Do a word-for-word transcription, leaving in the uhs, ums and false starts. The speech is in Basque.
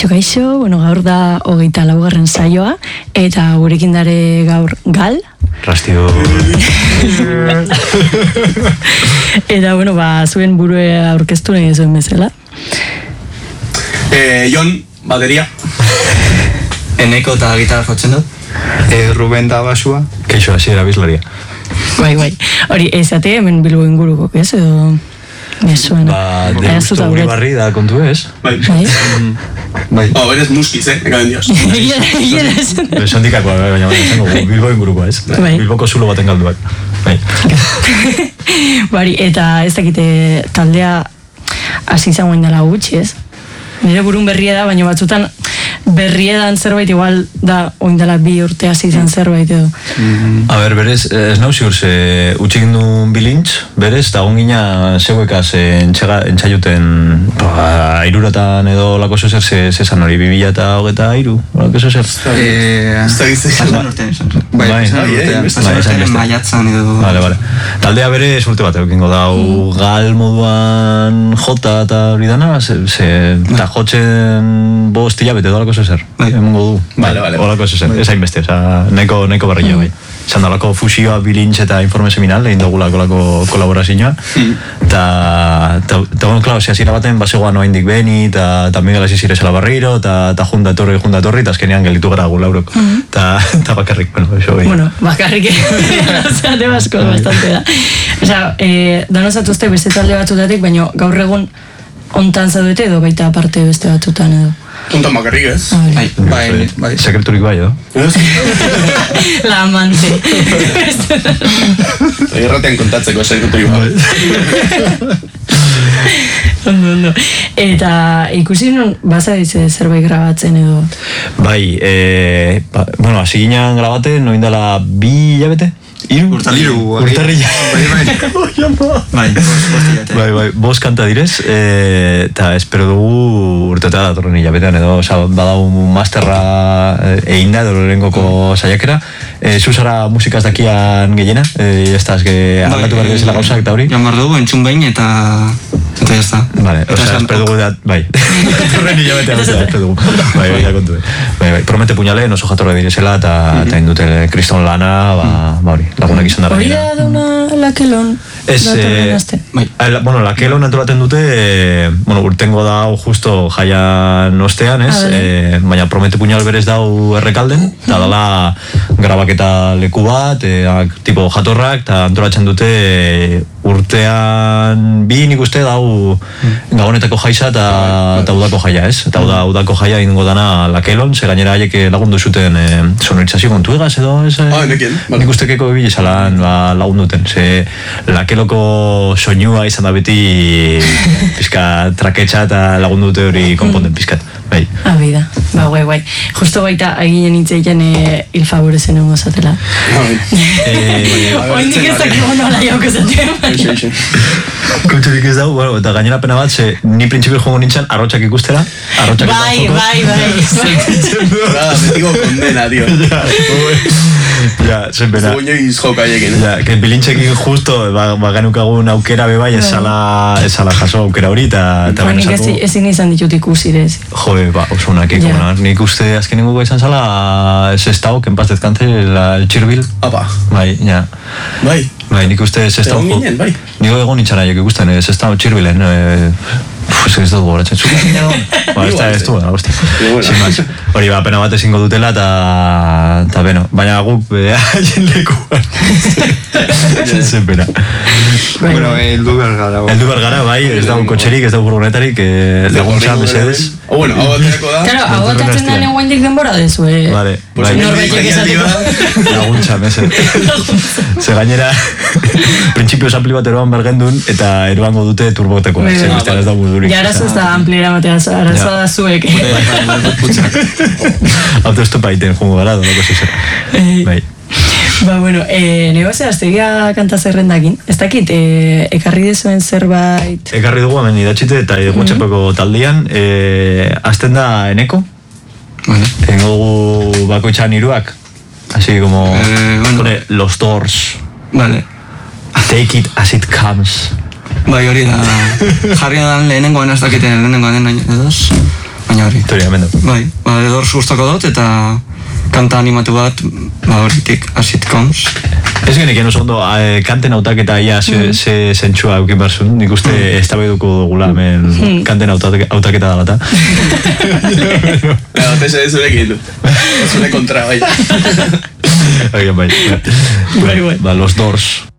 Kaixo, kaixo, bueno, gaur da hogeita laugarren saioa, eta gurekin dare gaur gal. Rastio. Eta, bueno, ba, zuen burue aurkeztu nahi zuen bezala. Eh, Jon, bateria. Eneko eta gitarra jotzen dut. Eh, Ruben da basua. Kaixo, hasiera bizlaria. Bai, bai. Hori, ezate hemen Bilbo inguruko, ez? Edo... Mesuen. Ba, deustu guri barri da kontu ez? Bai. Bai? Bai. Oh, eres muskiz, eh? Ekaben dios. Hieres. Sondikakoa, baina baina zango, Bilbo ingurukoa ez? Bai. Bilboko zulo baten galduak. Bai. Bari, eta ez dakite taldea hasi izango indela gutxi, ez? Nire burun berria da, baina batzutan berriedan zerbait igual da oindela bi urte hasi izan zerbait edo. A ber, berez, ez nau ziur, ze utxik duen bilintz, berez, da ongina zeuekaz entxaiuten ba, iruratan edo lako zozer, ze, ze zan hori, bibila eta hogeta iru, lako zozer? Ez da gizte. Pasan urtean izan. Bai, Pasan urtean maiatzan edo... Vale, vale. Taldea bere urte bat eukingo dau gal moduan jota eta hori dana, ze, eta jotzen bost hilabete edo lako zozer. Emongo du. Vale, vale. Olako zozer, ez hain beste, oza, neko, neko barrillo bai. Zan dalako fusioa, bilintz eta informe seminal, egin dugulako lako kolaborazioa. Eta, bueno, klar, hasiera baten, basegoan oa indik beni, eta Miguel hasi zirezela barriro, eta junta etorri, junta etorri, eta azkenean gelitu gara gu laurok. Eta bakarrik, bueno, eso bai. Bueno, bakarrik, osea, de basko, bastante da. Osea, danozatu uste beste talde batzutatik, baina gaur egun ontan zaudete edo baita aparte beste batzutan edo. Ontan bakarrik ez? Bai, bai, bai. Sekreturik bai, edo? La amante. Erratean kontatzeko sekreturik bai. Ondo, ondo. Eta ikusi nun, baza dize zerbait grabatzen edo? Bai, e, ba, bueno, hasi ginean grabaten, noin dela bi hilabete? Iru? Urtarrilla. Urtarrilla. Bai, bai, bai, bos kanta direz, eta espero dugu urtetea datorren hilabetean edo, oza, badau masterra egin da, edo lehengoko saiakera. Zuzara musikaz dakian gehiena, ez da, ezke aldatu behar bezala gauzak eta hori? Joan behar dugu, entzun behin eta... Eta jazta. Vale, oza, espero dugu da, bai. Datorren hilabetean, espero dugu. Bai, bai, da kontu. Bai, bai, promete puñale, oso jatorre direzela, eta indute kriston lana, ba hori. Lagunak izan dara. Hori da dauna lakelon? Ez, eh, bueno, lakelon antolaten dute, eh, bueno, urtengo dau justo jaian ostean, ez? Eh, baina promete puñal berez dau errekalden, eta dala grabaketa leku bat, eh, tipo jatorrak, eta antolatzen dute eh, urtean bi nik uste dau gabonetako jaisa eta udako jaia, ez? Eta udako jaia ingo dana lakelon, ze gainera haiek lagundu zuten eh, sonorizazio kontu egaz edo, ez? Ah, nekien. Nik uste keko bibile zalan ba, lagunduten, ze lakeloko soinua izan da beti pizka traketxa eta lagundute hori konponten pizkat. Bai. Abi da, ba, guai, guai. Justo baita aginen nintzen e, il favorezen egon zatela. Oindik ez dakigu nola jauko zaten. Kontxerik ez dago, bueno, eta gainera pena bat, ze ni printzipio jongo nintzen arrotxak ikustera. Arrotxak bai, bai, bai, bai. Betiko kondena, tío. Ja, zen pena. Zugu inoiz joka ekin. Ja, que bilintxekin justo, ba, ba ganukagun aukera bebai, esala, esala jaso aukera hori, eta... Nik ezin izan ditut ikusirez. Jo, ba, oso unak ikuna. Nik uste azkenengo izan zala Sestao, que en paz descanse, el Txirbil. Apa. Bai, ja. Bai. Bai, nik uste Sestao... Egon ginen, bai. Niko egon nintzen aiek ikusten, Sestao Txirbilen. Pues ez dut gogoratzen zuen. Ba, ez da ez du, hosti. Hori, ba, pena bat ezingo dutela, eta beno. Baina guk, haien lekuan. Zen pena. Bueno, eldu bergara. Eldu bergara, bai, ez dago kotxerik, ez dago furgonetarik, laguntza, mesedez. O, bueno, hau baterako da. Claro, hau batatzen da neguain dik denbora dezu, eh? Vale, bai. Norbaitek esateko. Laguntza, mesedez. Ze gainera, printzipioz ampli bat eroan bergendun, eta eroango dute turboteko. Zer bestean ez dago durik. Ja, arazo ez da ampliera matea, arazo da zuek. Autostopa iten, jungo gara, donako zuzera. Bai. Ba, bueno, eh, negozia, aztegia kanta zerrendakin. Ez dakit, eh, ekarri dezuen zerbait... Ekarri dugu, hemen idatxite, eta gotxepeko taldean, eh, azten da Eneko. Tengo dugu bakoitxan iruak. Así como, eh, bueno. Pone Los Doors. Vale. Take it as it comes. Bai, hori da, jarri da lehenengoan ez dakiten lehenengoan den edoz. baina hori. Historia, hemen da. Bai, ba, edor gustoko dut, eta kanta animatu bat, ba, horitik hasit koms. Ez genekien oso ondo, eh, kanten autaketa ia ze, mm. ze zentsua eukin barzun, nik uste mm. ez tabeduko dugula, men mm. kanten autak, autaketa dalata. Eta, tese zurekin du. Zure kontra, bai. Oigan, bai. Bai, bai. Ba, los Doors.